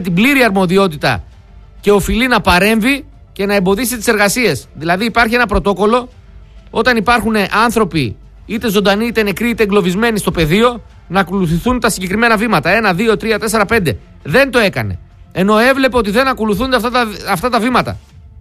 την πλήρη αρμοδιότητα και οφειλεί να παρέμβει και να εμποδίσει τις εργασίες. Δηλαδή υπάρχει ένα πρωτόκολλο όταν υπάρχουν άνθρωποι είτε ζωντανοί είτε νεκροί είτε εγκλωβισμένοι στο πεδίο να ακολουθηθούν τα συγκεκριμένα βήματα. 1, 2, 3, 4, 5. Δεν το έκανε. Ενώ έβλεπε ότι δεν ακολουθούνται αυτά τα βήματα.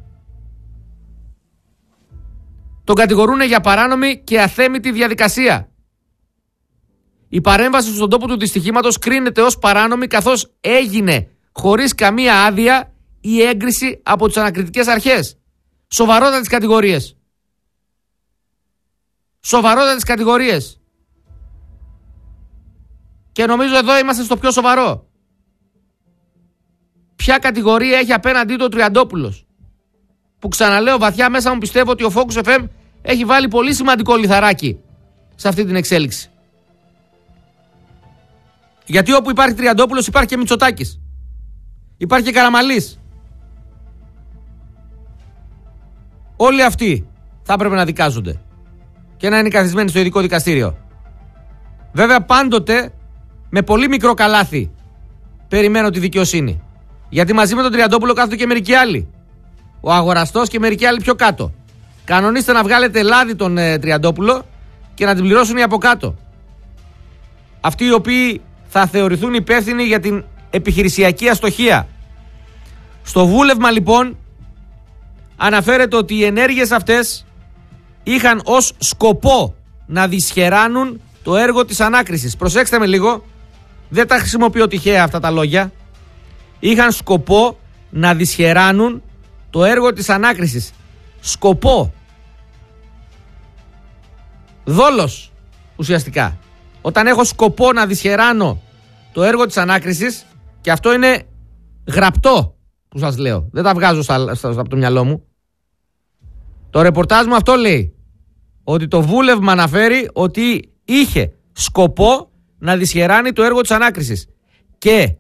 Τον κατηγορούν για παράνομη και αθέμητη διαδικασία. Η παρέμβαση στον τόπο του δυστυχήματος κρίνεται ως παράνομη καθώς έγινε χωρίς καμία άδεια ή έγκριση από τις ανακριτικές αρχές. Σοβαρότατες κατηγορίες. Σοβαρότατες κατηγορίες. Και νομίζω εδώ είμαστε στο πιο σοβαρό. Ποια κατηγορία έχει απέναντί του ο Τριαντόπουλος? Που ξαναλέω, βαθιά μέσα μου πιστεύω ότι ο Focus FM έχει βάλει πολύ σημαντικό λιθαράκι σε αυτή την εξέλιξη. Γιατί όπου υπάρχει Τριαντόπουλος υπάρχει και Μητσοτάκης. Υπάρχει και Καραμαλής. Όλοι αυτοί θα έπρεπε να δικάζονται και να είναι καθισμένοι στο ειδικό δικαστήριο. Βέβαια πάντοτε με πολύ μικρό καλάθι περιμένω τη δικαιοσύνη. Γιατί μαζί με τον Τριαντόπουλο κάθονται και μερικοί άλλοι. Ο αγοραστός και μερικοί άλλοι πιο κάτω. Κανονίστε να βγάλετε λάδι τον Τριαντόπουλο και να την πληρώσουν οι από κάτω. Αυτοί οι οποίοι θα θεωρηθούν υπεύθυνοι για την επιχειρησιακή αστοχία. Στο βούλευμα λοιπόν αναφέρεται ότι οι ενέργειες αυτές είχαν ως σκοπό να δυσχεράνουν το έργο της ανάκρισης. Προσέξτε με λίγο, δεν τα χρησιμοποιώ τυχαία αυτά τα λόγια. Είχαν σκοπό να δυσχεράνουν το έργο της ανάκρισης. Σκοπό. Δόλος ουσιαστικά. Όταν έχω σκοπό να δυσχεράνω το έργο της ανάκρισης, και αυτό είναι γραπτό που σας λέω, δεν τα βγάζω από το μυαλό μου. Το ρεπορτάζ μου αυτό λέει, ότι το βούλευμα αναφέρει ότι είχε σκοπό να δυσχεράνει το έργο της ανάκρισης και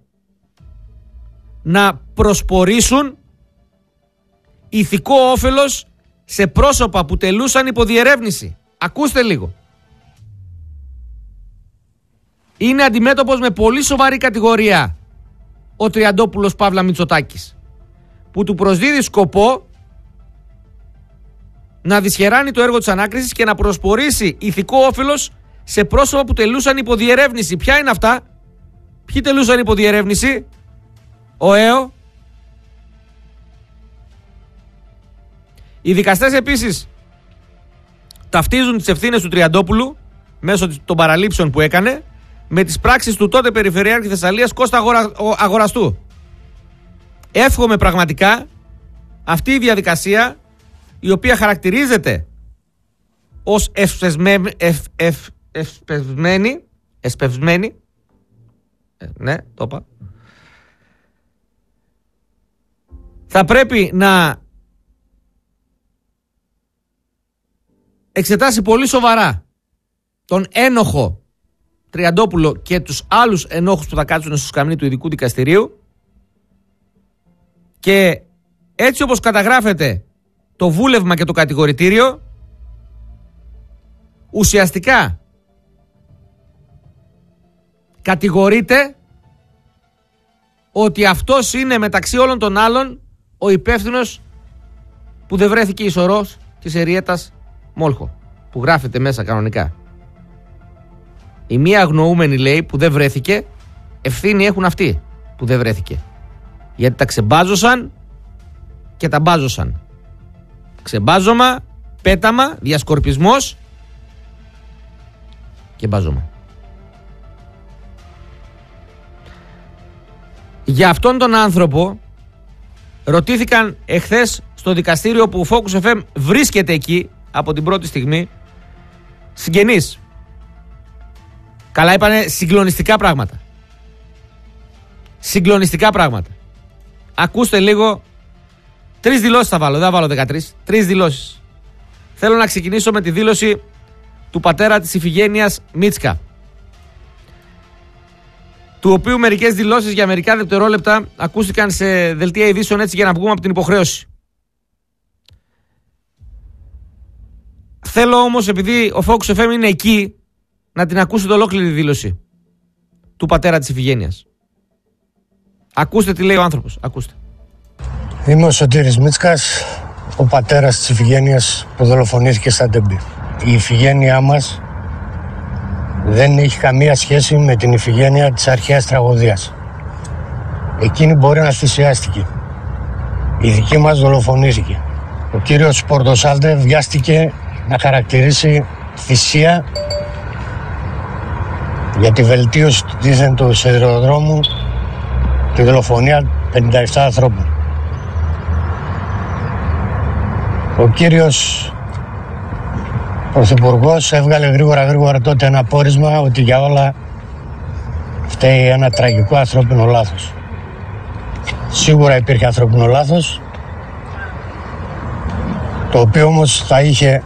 να προσπορήσουν ηθικό όφελος σε πρόσωπα που τελούσαν υποδιερεύνηση. Ακούστε λίγο. Είναι αντιμέτωπος με πολύ σοβαρή κατηγορία ο Τριαντόπουλος Παύλα Μητσοτάκης, που του προσδίδει σκοπό να δυσχεράνει το έργο της ανάκρισης και να προσπορήσει ηθικό όφελος σε πρόσωπα που τελούσαν υποδιερεύνηση. Ποια είναι αυτά? Ποιοι τελούσαν υποδιερεύνηση? Ο ΕΟ. Οι δικαστές επίσης ταυτίζουν τις ευθύνες του Τριαντόπουλου μέσω των παραλήψεων που έκανε με τις πράξεις του τότε Περιφερειάρχη Θεσσαλίας Κώστα Αγοραστού. Εύχομαι πραγματικά αυτή η διαδικασία, η οποία χαρακτηρίζεται ως εσπευσμένη, ναι, το είπα, θα πρέπει να εξετάσει πολύ σοβαρά τον ένοχο Τριαντόπουλο και τους άλλους ενόχους που θα κάτσουν στο σκαμνί του ειδικού δικαστηρίου, και έτσι όπως καταγράφεται το βούλευμα και το κατηγορητήριο, ουσιαστικά κατηγορείται ότι αυτός είναι μεταξύ όλων των άλλων ο υπεύθυνος που δεν βρέθηκε η σωρός της Ερυέτας Μόλχο, που γράφεται μέσα κανονικά. Η μία αγνοούμενη, λέει, που δεν βρέθηκε, ευθύνη έχουν αυτοί που δεν βρέθηκε. Γιατί τα ξεμπάζωσαν και τα μπάζωσαν. Ξεμπάζωμα, πέταμα, διασκορπισμός και μπάζωμα. Για αυτόν τον άνθρωπο ρωτήθηκαν εχθές στο δικαστήριο που ο Focus FM βρίσκεται εκεί από την πρώτη στιγμή συγγενείς. Καλά, είπανε συγκλονιστικά πράγματα. Συγκλονιστικά πράγματα. Ακούστε λίγο. 3 δηλώσεις θα βάλω, δεν θα βάλω 13. 3 δηλώσεις. Θέλω να ξεκινήσω με τη δήλωση του πατέρα της Ιφηγένειας Μίτσκα, του οποίου μερικές δηλώσεις για μερικά δευτερόλεπτα ακούστηκαν σε δελτία ειδήσεων, έτσι για να βγούμε από την υποχρέωση. Θέλω όμως, επειδή ο Focus FM είναι εκεί, να την ακούσετε ολόκληρη δήλωση του πατέρα της Ιφηγένειας. Ακούστε τι λέει ο άνθρωπος. Ακούστε. Είμαι ο Σωτήρης Μίτσκας, ο πατέρας της Ιφηγένειας που δολοφονήθηκε στα Τέμπη. Η Ιφηγένειά μας δεν έχει καμία σχέση με την Ιφηγένεια της αρχαίας τραγωδίας. Εκείνη μπορεί να θυσιάστηκε. Η δική μας δολοφονήθηκε. Ο κύριος Πορτοσάλτε βιάστηκε να χαρακτηρίσει θυσία για τη βελτίωση του δίθεν του σιδηροδρόμου τη δολοφονία 57 ανθρώπων. Ο κύριος Πρωθυπουργός έβγαλε γρήγορα τότε ένα πόρισμα ότι για όλα φταίει ένα τραγικό ανθρώπινο λάθος. Σίγουρα υπήρχε ανθρώπινο λάθος, το οποίο όμως θα είχε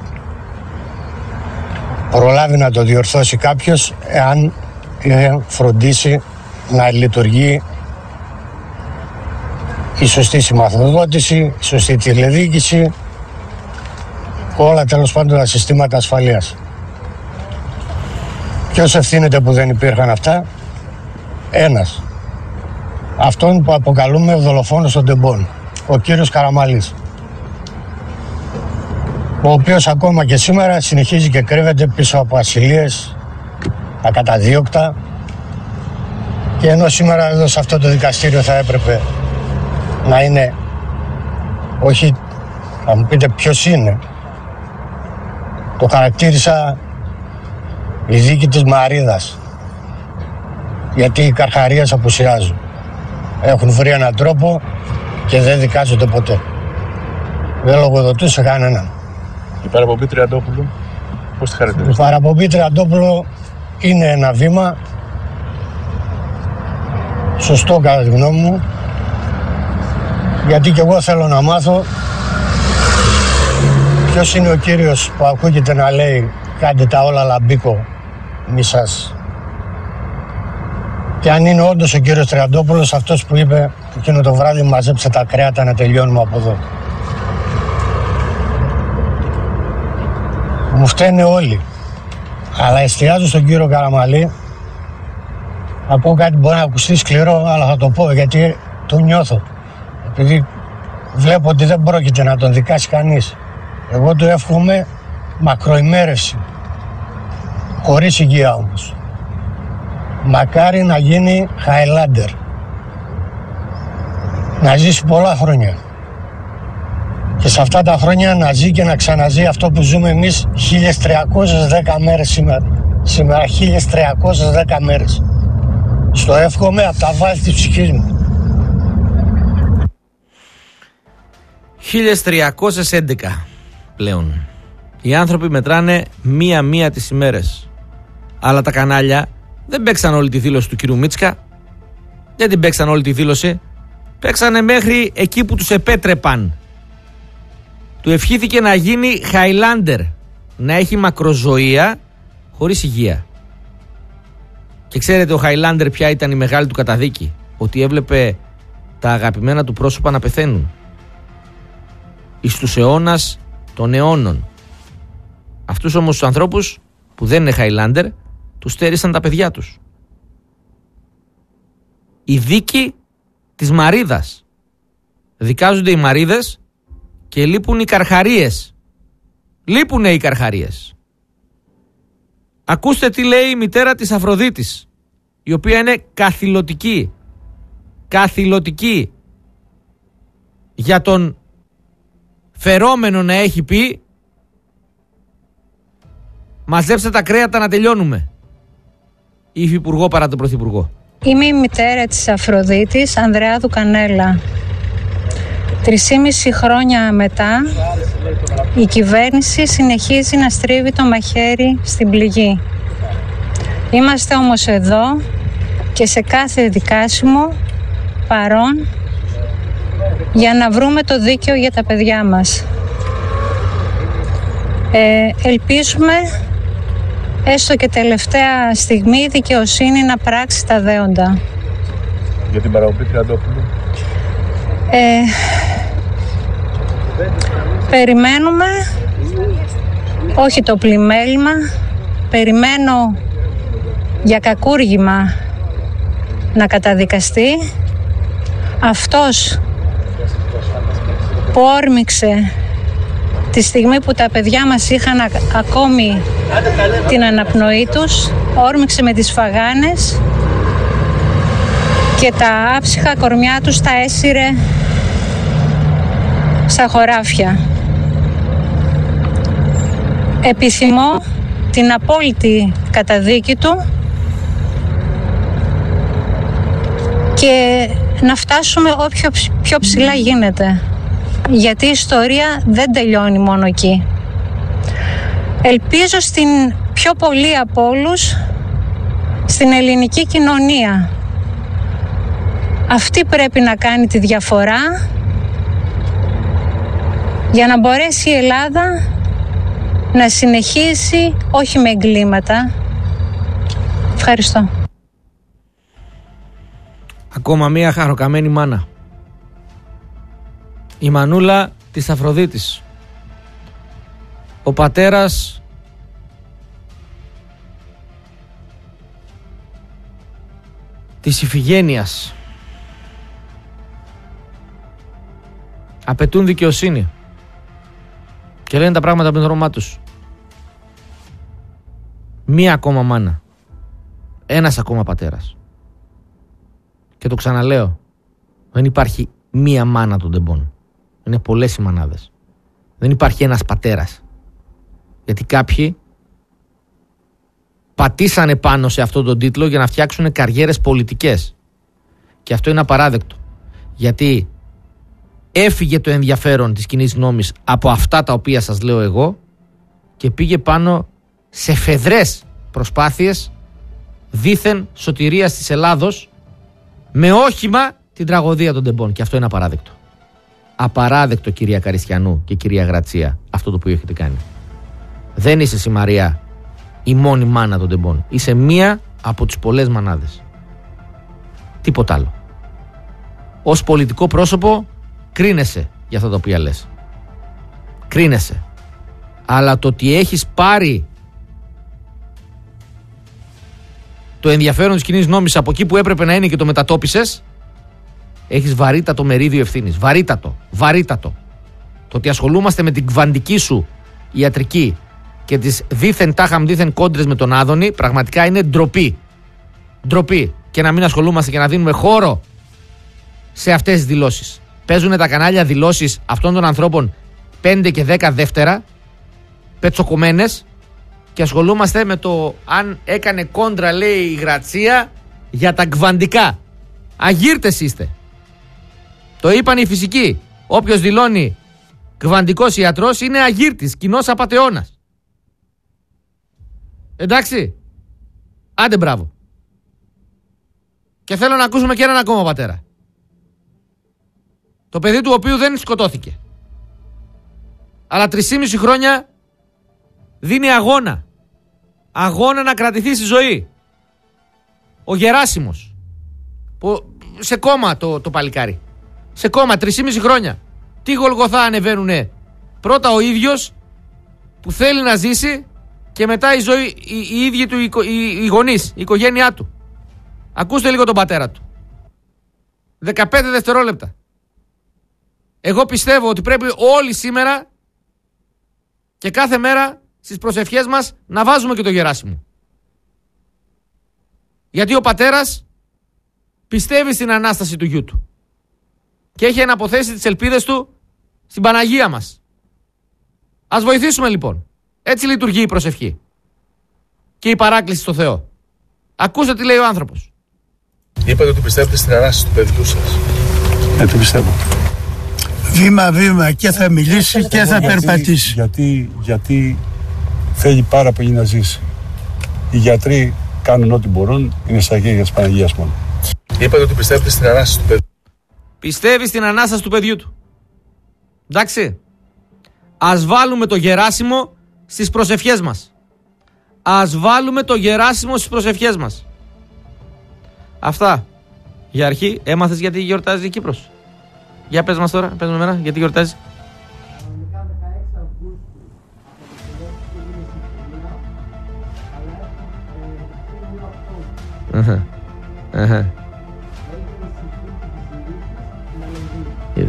προλάβει να το διορθώσει κάποιος εάν είχε φροντίσει να λειτουργεί η σωστή συμμαθοδότηση, η σωστή τηλεδιοίκηση, όλα τέλος πάντων τα συστήματα ασφαλείας. Ποιος ευθύνεται που δεν υπήρχαν αυτά? Ένας. Αυτόν που αποκαλούμε δολοφόνος των τεμπών, ο κύριος Καραμαλής, ο οποίος ακόμα και σήμερα συνεχίζει και κρύβεται πίσω από ασυλίες, ακαταδίωκτα, και ενώ σήμερα εδώ σε αυτό το δικαστήριο θα έπρεπε να είναι, όχι, θα μου πείτε ποιος είναι, το χαρακτήρισα η δίκη της Μαρίδας, γιατί οι καρχαρίες απουσιάζουν. Έχουν βρει έναν τρόπο και δεν δικάζονται ποτέ. Δεν λογοδοτούσε κανέναν. Η παραπομπή Τριαντόπουλου, πώς τη χαρακτηρίζετε? Η παραπομπή Τριαντόπουλου είναι ένα βήμα σωστό κατά τη γνώμη μου, γιατί και εγώ θέλω να μάθω ποιος είναι ο κύριος που ακούγεται να λέει κάντε τα όλα λαμπίκο, μη σας. Και αν είναι όντως ο κύριος Τριαντόπουλος αυτός που είπε εκείνο το βράδυ μαζέψε τα κρέατα να τελειώνουμε από εδώ. Μου φταίνε όλοι, αλλά εστιάζω στον κύριο Καραμαλή. Θα πω κάτι μπορεί να ακουστεί σκληρό, αλλά θα το πω γιατί το νιώθω. Επειδή βλέπω ότι δεν πρόκειται να τον δικάσει κανείς. Εγώ του εύχομαι μακροημέρευση, χωρίς υγεία όμως. Μακάρι να γίνει Highlander, να ζήσει πολλά χρόνια και σε αυτά τα χρόνια να ζει και να ξαναζεί αυτό που ζούμε εμείς 1310 μέρες σήμερα 1310 μέρες. Στο εύχομαι από τα βάθη της ψυχής μου. 1311 πλέον. Οι άνθρωποι μετράνε μία-μία τις ημέρες. Αλλά τα κανάλια δεν παίξαν όλη τη δήλωση του κυρίου Μίτσκα. Δεν την παίξαν όλη τη δήλωση. Παίξανε μέχρι εκεί που τους επέτρεπαν. Του ευχήθηκε να γίνει Highlander, να έχει μακροζωία χωρίς υγεία. Και ξέρετε ο Highlander ποια ήταν η μεγάλη του καταδίκη? Ότι έβλεπε τα αγαπημένα του πρόσωπα να πεθαίνουν εις τους αιώνας των αιώνων. Αυτούς όμως τους ανθρώπους που δεν είναι Highlander τους στέρισαν τα παιδιά τους. Η δίκη της Μαρίδας. Δικάζονται οι Μαρίδες και λείπουν οι καρχαρίες. Λείπουνε οι καρχαρίες. Ακούστε τι λέει η μητέρα της Αφροδίτης, η οποία είναι καθηλωτική. Καθηλωτική για τον φερόμενο να έχει πει μαζέψτε τα κρέατα να τελειώνουμε. Η υφυπουργό παρά τον πρωθυπουργό. Είμαι η μητέρα της Αφροδίτης Ανδρεάδου Κανέλα. 3,5 χρόνια μετά η κυβέρνηση συνεχίζει να στρίβει το μαχαίρι στην πληγή. Είμαστε όμως εδώ και σε κάθε δικάσιμο παρόν για να βρούμε το δίκαιο για τα παιδιά μας. Ελπίζουμε έστω και τελευταία στιγμή η δικαιοσύνη να πράξει τα δέοντα. Για την παραπομπή Τριαντόπουλου. Περιμένουμε, όχι το πλημέλημα, περιμένω για κακούργημα να καταδικαστεί αυτός που όρμηξε τη στιγμή που τα παιδιά μας είχαν ακόμη την αναπνοή τους, όρμηξε με τις φαγάνες και τα άψυχα κορμιά τους τα έσυρε στα χωράφια. Επιθυμώ την απόλυτη καταδίκη του και να φτάσουμε όποιο πιο ψηλά γίνεται, γιατί η ιστορία δεν τελειώνει μόνο εκεί. Ελπίζω στην πιο πολύ από όλους στην ελληνική κοινωνία. Αυτή πρέπει να κάνει τη διαφορά για να μπορέσει η Ελλάδα να συνεχίσει, όχι με εγκλήματα. Ευχαριστώ. Ακόμα μία χαροκαμένη μάνα. Η μανούλα της Αφροδίτης. Ο πατέρας της Ιφηγένειας. Απαιτούν δικαιοσύνη και λένε τα πράγματα από το όνομά τους. Μία ακόμα μάνα, ένας ακόμα πατέρας. Και το ξαναλέω, δεν υπάρχει μία μάνα των τεμπών. Είναι πολλές οι μανάδες. Δεν υπάρχει ένας πατέρας. Γιατί κάποιοι πατήσανε πάνω σε αυτόν τον τίτλο για να φτιάξουν καριέρες πολιτικές. Και αυτό είναι απαράδεκτο. Γιατί έφυγε το ενδιαφέρον της κοινής γνώμης από αυτά τα οποία σας λέω εγώ και πήγε πάνω σε φεδρές προσπάθειες δήθεν σωτηρίας της Ελλάδος με όχημα την τραγωδία των τεμπών. Και αυτό είναι απαράδεκτο. Απαράδεκτο, κυρία Καριστιανού και κυρία Γρατσία, αυτό το που έχετε κάνει. Δεν είσαι εσύ, Μαρία, η μόνη μάνα των τεμπών. Είσαι μία από τις πολλές μανάδες. Τίποτα άλλο. Ως πολιτικό πρόσωπο κρίνεσαι για αυτά τα οποία λες. Κρίνεσαι. Αλλά το ότι έχεις πάρει το ενδιαφέρον της κοινής νόμης από εκεί που έπρεπε να είναι και το μετατόπισες, έχεις βαρύτατο μερίδιο ευθύνης. Βαρύτατο. Το ότι ασχολούμαστε με την κβαντική σου ιατρική και τις δήθεν τάχαμ δήθεν κόντρες με τον Άδωνη, πραγματικά είναι ντροπή. Ντροπή. Και να μην ασχολούμαστε και να δίνουμε χώρο σε αυτές τις δηλώσεις. Παίζουν τα κανάλια δηλώσεις αυτών των ανθρώπων 5 και 10 δεύτερα, πετσοκομμένες, και ασχολούμαστε με το αν έκανε κόντρα, λέει η Γρατσία, για τα κβαντικά. Αγύρτες είστε. Το είπαν οι φυσικοί. Όποιος δηλώνει κβαντικός ιατρός είναι αγύρτης, κοινός απατεώνας. Εντάξει. Άντε μπράβο. Και θέλω να ακούσουμε και έναν ακόμα πατέρα. Το παιδί του οποίου δεν σκοτώθηκε. Αλλά 3,5 χρόνια δίνει αγώνα. Αγώνα να κρατηθεί στη ζωή. Ο Γεράσιμος. Σε κόμμα το παλικάρι. Σε κόμμα 3,5 χρόνια. Τι Γολγοθά ανεβαίνουνε. Πρώτα ο ίδιος που θέλει να ζήσει και μετά η ζωή, οι ίδιοι του οι γονείς, η οικογένειά του. Ακούστε λίγο τον πατέρα του. 15 δευτερόλεπτα. Εγώ πιστεύω ότι πρέπει όλοι σήμερα και κάθε μέρα στις προσευχές μας να βάζουμε και το Γεράσιμο. Γιατί ο πατέρας πιστεύει στην Ανάσταση του γιού του και έχει αναποθέσει τις ελπίδες του στην Παναγία μας. Ας βοηθήσουμε λοιπόν. Έτσι λειτουργεί η προσευχή και η παράκληση στο Θεό. Ακούστε τι λέει ο άνθρωπος. Είπατε ότι πιστεύετε στην Ανάσταση του παιδιού σας. Το πιστεύω. Βήμα-βήμα και θα μιλήσει και θα περπατήσει. Γιατί θέλει πάρα πολύ να ζήσει. Οι γιατροί κάνουν ό,τι μπορούν, είναι στα χέρια της Παναγίας μόνο. Είπατε ότι πιστεύετε στην Ανάσταση του παιδιού. Πιστεύει στην Ανάσταση του παιδιού του. Εντάξει. Ας βάλουμε το Γεράσιμο στις προσευχές μας. Ας βάλουμε το Γεράσιμο στις προσευχές μας. Αυτά. Για αρχή, έμαθες γιατί γιορτάζει η Κύπρος? Για πες μας τώρα, πες με εμένα, γιατί γιορτάζει.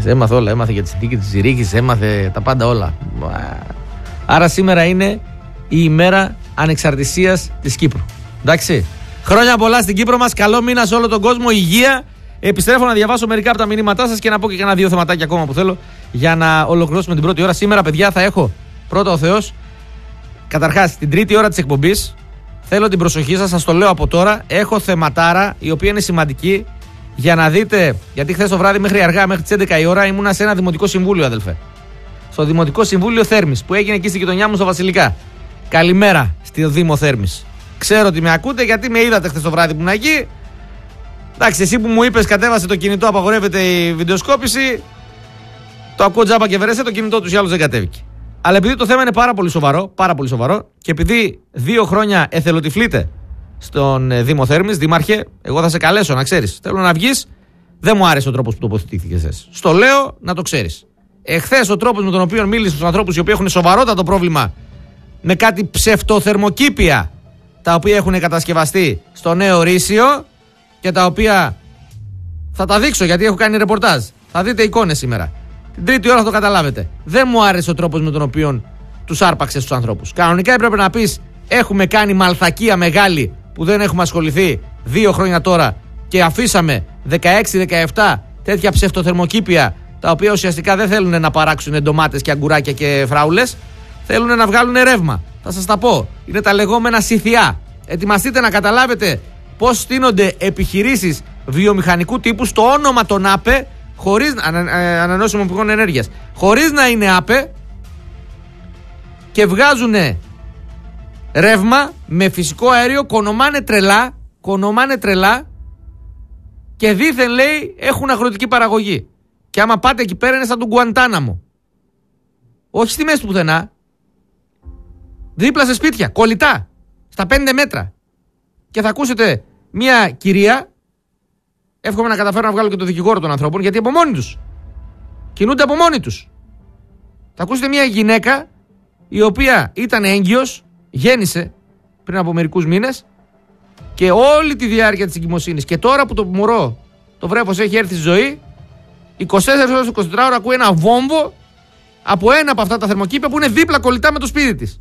Έμαθε όλα. Έμαθε για τη συνθήκη της Ζηρίχης, έμαθε τα πάντα όλα. Άρα σήμερα είναι η ημέρα ανεξαρτησίας της Κύπρου. Εντάξει. Χρόνια πολλά στην Κύπρο μας. Καλό μήνα σε όλο τον κόσμο. Υγεία. Επιστρέφω να διαβάσω μερικά από τα μηνύματά σας και να πω και κανένα δύο θεματάκια ακόμα που θέλω για να ολοκληρώσουμε την πρώτη ώρα. Σήμερα, παιδιά, θα έχω πρώτα ο Θεός. Καταρχάς, την τρίτη ώρα της εκπομπής θέλω την προσοχή σας. Σας το λέω από τώρα. Έχω θεματάρα η οποία είναι σημαντική για να δείτε. Γιατί χθες το βράδυ μέχρι αργά, μέχρι τις 11 η ώρα, ήμουνα σε ένα δημοτικό συμβούλιο, αδελφέ. Στο Δημοτικό Συμβούλιο Θέρμης που έγινε εκεί στη γειτονιά μου στο Βασιλικά. Καλημέρα στη Δήμο Θέρμης. Ξέρω ότι με ακούτε γιατί με είδατε χθες το βράδυ που ήμουν εκεί. Εντάξει, εσύ που μου είπες κατέβασε το κινητό, απαγορεύεται η βιντεοσκόπηση. Το ακούω τζάμπα και βερέσαι, το κινητό τους ή άλλους δεν κατέβηκε. Αλλά επειδή το θέμα είναι πάρα πολύ σοβαρό και επειδή 2 χρόνια εθελοτυφλείτε στον Δήμο Θέρμης, Δήμαρχε, εγώ θα σε καλέσω να ξέρεις. Θέλω να βγεις. Δεν μου άρεσε ο τρόπος που τοποθετήθηκες. Στο λέω να το ξέρεις. Εχθές ο τρόπος με τον οποίο μίλησε στους ανθρώπους οι οποίοι έχουν σοβαρότατο πρόβλημα με κάτι ψευτοθερμοκήπια τα οποία έχουν κατασκευαστεί στο Νέο Ρήσιο και τα οποία θα τα δείξω γιατί έχω κάνει ρεπορτάζ. Θα δείτε εικόνες σήμερα. Την τρίτη ώρα θα το καταλάβετε. Δεν μου άρεσε ο τρόπος με τον οποίο τους άρπαξες τους ανθρώπους. Κανονικά έπρεπε να πεις έχουμε κάνει μαλθακία μεγάλη που δεν έχουμε ασχοληθεί 2 χρόνια τώρα και αφήσαμε 16-17 τέτοια ψευτοθερμοκήπια τα οποία ουσιαστικά δεν θέλουν να παράξουν ντομάτες και αγκουράκια και φράουλες. Θέλουν να βγάλουν ρεύμα. Θα σας τα πω. Είναι τα λεγόμενα σιθιά. Ετοιμαστείτε να καταλάβετε πώς στείνονται επιχειρήσεις βιομηχανικού τύπου στο όνομα των ΑΠΕ, χωρίς ανανεώσιμων πηγών ενέργειας, χωρίς να είναι ΑΠΕ, και βγάζουν ρεύμα με φυσικό αέριο, κονομάνε τρελά και δήθεν λέει έχουν αγροτική παραγωγή. Και άμα πάτε εκεί πέρα είναι σαν τον Γκουαντάναμο. Όχι στη μέση του πουθενά. Δίπλα σε σπίτια, κολλητά, στα 5 μέτρα. Και θα ακούσετε μια κυρία, εύχομαι να καταφέρω να βγάλω και το δικηγόρο των ανθρώπων, γιατί από μόνοι τους κινούνται από μόνοι τους. Θα ακούσετε μια γυναίκα η οποία ήταν έγκυος, γέννησε πριν από μερικούς μήνες και όλη τη διάρκεια της εγκυμοσύνης και τώρα που το μωρό, το βρέφος έχει έρθει στη ζωή, 24 ώρες 24 ώρα ακούει ένα βόμβο από ένα από αυτά τα θερμοκήπια που είναι δίπλα κολλητά με το σπίτι της.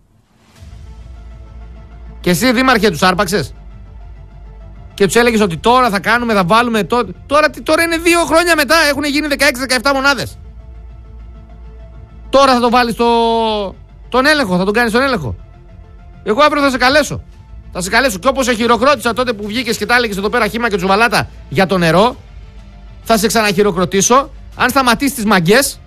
Και εσύ, Δήμαρχε, τους άρπαξες και τους έλεγες ότι τώρα θα κάνουμε, θα βάλουμε. Τώρα είναι 2 χρόνια μετά, έχουν γίνει 16-17 μονάδες. Τώρα θα το βάλεις τον έλεγχο, θα τον κάνεις τον έλεγχο. Εγώ αύριο θα σε καλέσω. Θα σε καλέσω και όπως σε χειροκρότησα τότε που βγήκες και τα έλεγες εδώ πέρα χύμα και τσουβαλάτα για το νερό, θα σε ξαναχειροκροτήσω αν σταματήσεις τις μαγκές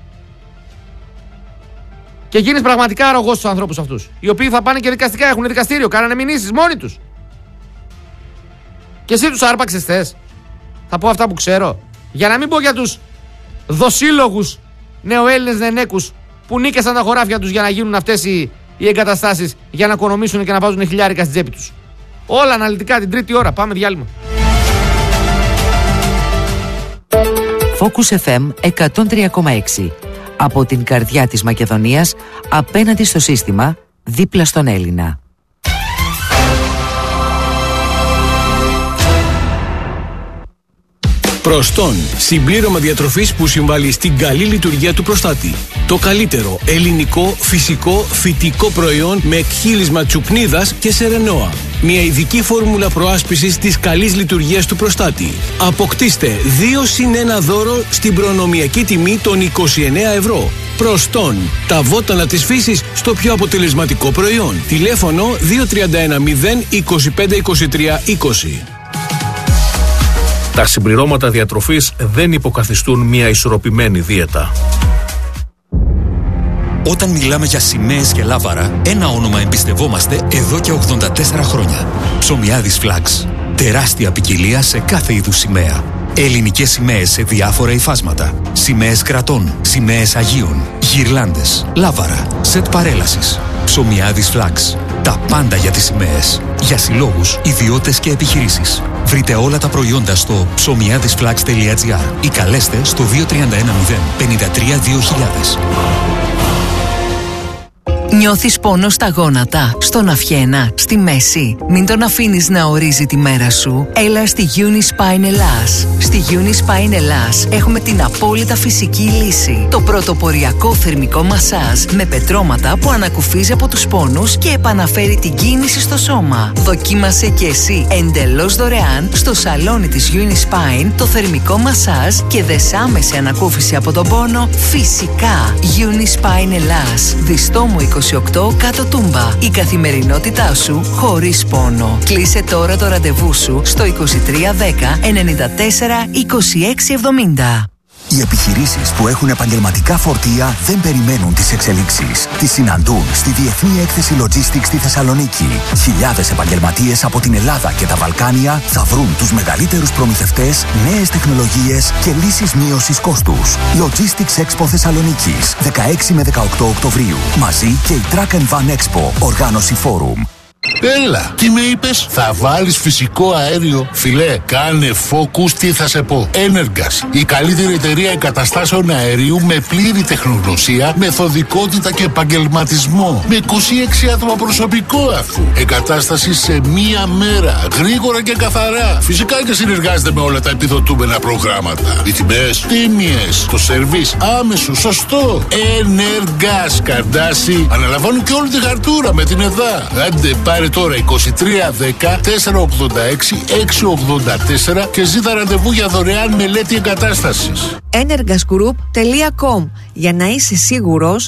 και γίνεις πραγματικά αρρωγός στους ανθρώπους αυτούς. Οι οποίοι θα πάνε και δικαστικά, έχουν δικαστήριο, κάνανε μηνύσεις μόνοι τους. Και εσύ τους άρπαξες θες. Θα πω αυτά που ξέρω. Για να μην πω για τους δοσύλλογους νεοέλληνες νενέκους που νίκησαν τα χωράφια τους για να γίνουν αυτές οι εγκαταστάσεις για να οικονομήσουν και να βάζουν χιλιάρικα στην τσέπη τους. Όλα αναλυτικά την τρίτη ώρα. Πάμε διάλειμμα. Focus FM 103,6. Από την καρδιά της Μακεδονίας, απέναντι στο σύστημα, δίπλα στον Έλληνα. Προστών, συμπλήρωμα διατροφής που συμβάλλει στην καλή λειτουργία του προστάτη. Το καλύτερο ελληνικό, φυσικό, φυτικό προϊόν με εκχύλισμα τσουπνίδας και σερενόα. Μια ειδική φόρμουλα προάσπισης της καλής λειτουργίας του προστάτη. Αποκτήστε 2+1 δώρο στην προνομιακή τιμή των 29 ευρώ. Προστών, τα βότανα της φύσης στο πιο αποτελεσματικό προϊόν. Τηλέφωνο 2310 25 23 20. Τα συμπληρώματα διατροφής δεν υποκαθιστούν μια ισορροπημένη δίαιτα. Όταν μιλάμε για σημαίες και λάβαρα, ένα όνομα εμπιστευόμαστε εδώ και 84 χρόνια. Ψωμιάδης Flags. Τεράστια ποικιλία σε κάθε είδους σημαία. Ελληνικές σημαίες σε διάφορα υφάσματα. Σημαίες κρατών, σημαίες Αγίων, γυρλάντες, λάβαρα, σετ παρέλασης. Ψωμιάδης Flags. Τα πάντα για τις σημαίες. Για συλλόγους, ιδιώτες και επιχειρήσεις. Βρείτε όλα τα προϊόντα στο ψωμιάδισflags.gr ή καλέστε στο 2310 53 2000. Νιώθεις πόνο στα γόνατα, στον αυχένα, στη μέση? Μην τον αφήνεις να ορίζει τη μέρα σου. Έλα στη Unispine Ελλάς. Στη Unispine Ελλάς έχουμε την απόλυτα φυσική λύση. Το πρωτοποριακό θερμικό μασάζ με πετρώματα που ανακουφίζει από τους πόνους και επαναφέρει την κίνηση στο σώμα. Δοκίμασε και εσύ εντελώς δωρεάν στο σαλόνι της Unispine το θερμικό μασάζ και δες άμεση ανακούφιση από τον πόνο φυσικά. Unispine Ελλάς. Διστόμου 28 κάτω Τούμπα. Η καθημερινότητά σου χωρίς πόνο. Κλείσε τώρα το ραντεβού σου στο 2310 94 2670. Οι επιχειρήσεις που έχουν επαγγελματικά φορτία δεν περιμένουν τις εξελίξεις. Τις συναντούν στη Διεθνή Έκθεση Logistics στη Θεσσαλονίκη. Χιλιάδες επαγγελματίες από την Ελλάδα και τα Βαλκάνια θα βρουν τους μεγαλύτερους προμηθευτές, νέες τεχνολογίες και λύσεις μείωσης κόστους. Logistics Expo Θεσσαλονίκης, 16 με 18 Οκτωβρίου. Μαζί και η Truck Van Expo, οργάνωση Φόρουμ. Έλα, τι με είπες? Θα βάλεις φυσικό αέριο? Φιλέ, κάνε focus, τι θα σε πω. Energas, η καλύτερη εταιρεία εγκαταστάσεων αερίου με πλήρη τεχνογνωσία, μεθοδικότητα και επαγγελματισμό. Με 26 άτομα προσωπικό αφού. Εγκατάσταση σε μία μέρα, γρήγορα και καθαρά. Φυσικά και συνεργάζεται με όλα τα επιδοτούμενα προγράμματα. Οι τιμές τίμιες, το σερβίς άμεσο, σωστό. Energas, Καρντάση, αναλαμβάνουν και όλη τη χαρτούρα με την ΕΔΑ. Άντε, πάρε τώρα 2310 486 684 και ζήτα ραντεβού για δωρεάν μελέτη εγκατάστασης. energasgroup.com για να είσαι σίγουρος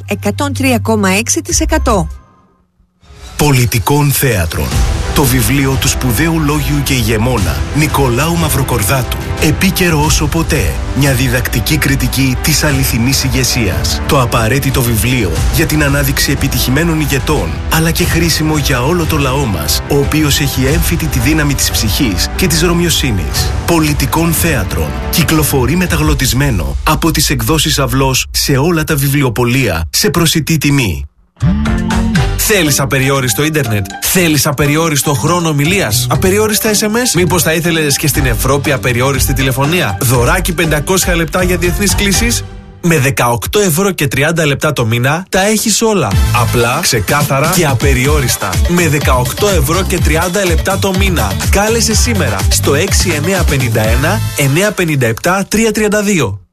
103,6%. Πολιτικών Θέατρων. Το βιβλίο του σπουδαίου λόγιου και ηγεμόνα Νικολάου Μαυροκορδάτου. Επίκαιρο όσο ποτέ. Μια διδακτική κριτική της αληθινής ηγεσίας. Το απαραίτητο βιβλίο για την ανάδειξη επιτυχημένων ηγετών, αλλά και χρήσιμο για όλο το λαό μας, ο οποίος έχει έμφυτη τη δύναμη της ψυχής και της ρωμιοσύνης. Πολιτικών Θέατρων. Κυκλοφορεί μεταγλωτισμένο από τις εκδόσεις Αυλός σε όλα τα βιβλιοπωλεία σε προσιτή τιμή. Θέλεις απεριόριστο ίντερνετ? Θέλεις απεριόριστο χρόνο ομιλίας? Απεριόριστα SMS? Μήπως θα ήθελες και στην Ευρώπη απεριόριστη τηλεφωνία? Δωράκι 500 λεπτά για διεθνείς κλήσεις? Με 18 ευρώ και 30 λεπτά το μήνα τα έχεις όλα. Απλά, ξεκάθαρα και απεριόριστα. Με 18 ευρώ και 30 λεπτά το μήνα. Κάλεσε σήμερα στο 6951 957 332.